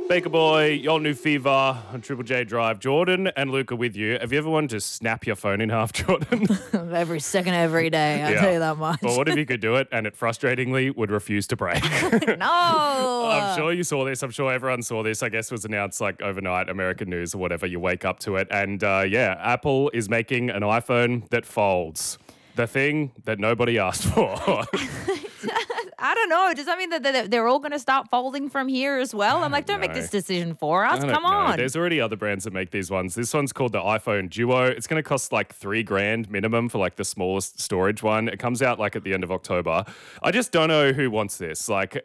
Baker Boy, your new fever on Triple J Drive. Jordan and Luke are with you. Have you ever wanted to snap your phone in half, Jordan? Every second, every day, I'll tell you that much. Well, what if you could do it and it frustratingly would refuse to break? No. I'm sure you saw this. I'm sure everyone saw this. I guess it was announced like overnight, American news or whatever. You wake up to it. And Apple is making an iPhone that folds. The thing that nobody asked for. I don't know. Does that mean that they're all going to start folding from here as well? I'm like, don't make this decision for us. Come on. There's already other brands that make these ones. This one's called the iPhone Duo. It's going to cost like $3,000 minimum for like the smallest storage one. It comes out like at the end of October. I just don't know who wants this. Like,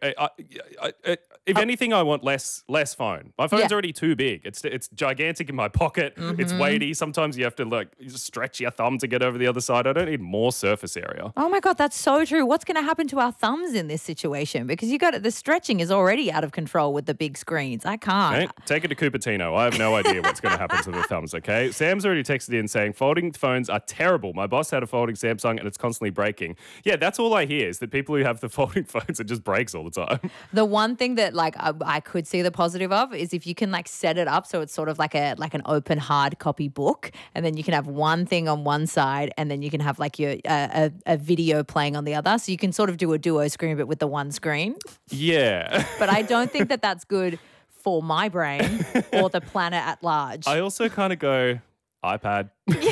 if anything, I want less phone. My phone's already too big. It's gigantic in my pocket. Mm-hmm. It's weighty. Sometimes you have to like stretch your thumb to get over the other side. I don't need more surface area. Oh my God, that's so true. What's going to happen to our thumbs in this situation? Because the stretching is already out of control with the big screens. I can't. Okay. Take it to Cupertino. I have no idea what's going to happen to the thumbs, okay? Sam's already texted in saying, folding phones are terrible. My boss had a folding Samsung and it's constantly breaking. Yeah, that's all I hear is that people who have the folding phones, it just breaks all the time. The one thing that like I could see the positive of is if you can like set it up so it's sort of like an open hard copy book, and then you can have one thing on one side and then you can have like your a video playing on the other. So you can sort of do a duo screen but with the one screen. Yeah. But I don't think that that's good for my brain or the planet at large. I also kind of go, iPad.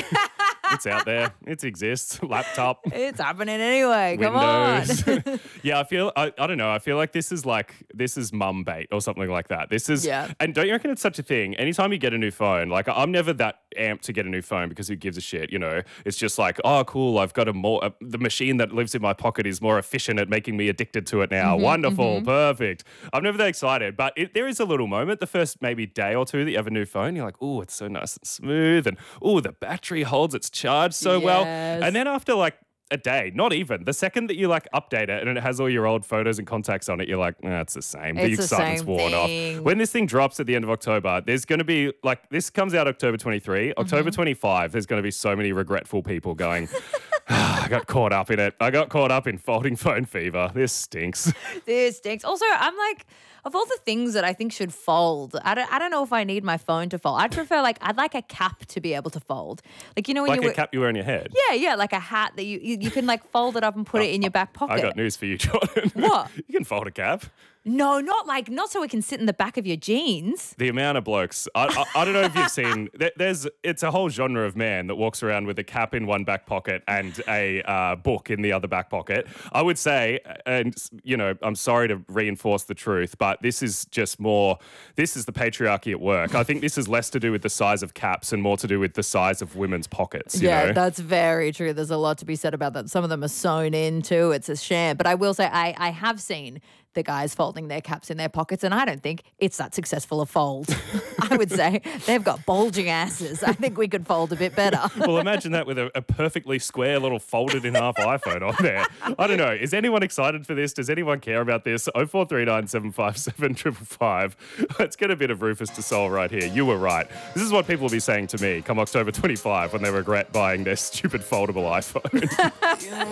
It's out there. It exists. Laptop. It's happening anyway. Windows. Come on. Yeah, I don't know. I feel like this is mum bait or something like that. And don't you reckon it's such a thing? Anytime you get a new phone, like I'm never that amped to get a new phone because who gives a shit, you know? It's just like, oh, cool. I've got the machine that lives in my pocket is more efficient at making me addicted to it now. Mm-hmm, wonderful. Mm-hmm. Perfect. I'm never that excited, but there is a little moment, the first maybe day or two that you have a new phone, you're like, oh, it's so nice and smooth. And oh, the battery holds its charge so well. And then after like a day, not even, the second that you like update it and it has all your old photos and contacts on it, you're like, it's the same. The excitement's worn off. When this thing drops at the end of October, there's going to be like, this comes out October 23, October 25, there's going to be so many regretful people going, I got caught up in it. I got caught up in folding phone fever. This stinks. This stinks. Also, I'm like, of all the things that I think should fold, I don't know if I need my phone to fold. I'd like a cap to be able to fold. Like, you know, when like a cap you wear on your head? Yeah, like a hat that you can like fold it up and put it in your back pocket. I got news for you, Jordan. What? You can fold a cap. No, not so it can sit in the back of your jeans. The amount of blokes, I don't know if you've seen, it's a whole genre of man that walks around with a cap in one back pocket and a book in the other back pocket. I would say, and you know, I'm sorry to reinforce the truth, but this is the patriarchy at work. I think this is less to do with the size of caps and more to do with the size of women's pockets. You know? That's very true. There's a lot to be said about that. Some of them are sewn in too. It's a shame. But I will say I have seen the guys folding their caps in their pockets, and I don't think it's that successful a fold. I would say they've got bulging asses. I think we could fold a bit better. Well, imagine that with a perfectly square little folded in half iPhone on there. I don't know. Is anyone excited for this? Does anyone care about this? 0439 757 555. Let's get a bit of Rufus Du Sol right here. You were right. This is what people will be saying to me come October 25 when they regret buying their stupid foldable iPhone.